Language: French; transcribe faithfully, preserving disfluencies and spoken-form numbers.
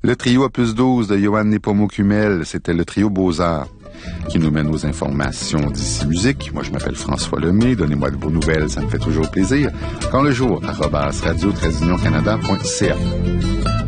Le trio A plus douze de Johan Nepomucumel, c'était le trio Beaux-Arts qui nous mène aux informations d'ici musique. Moi, je m'appelle François Lemay. Donnez-moi de vos nouvelles, ça me fait toujours plaisir. Quand le jour, arobase radio-canada point c a.